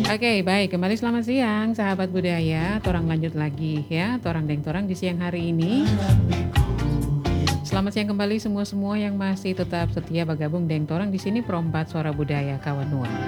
Oke, baik. Kembali selamat siang, sahabat budaya. Torang lanjut lagi ya, torang deng torang di siang hari ini. Selamat siang kembali semua-semua yang masih tetap setia bergabung deng torang di sini Perompat Suara Budaya Kawan Nuan.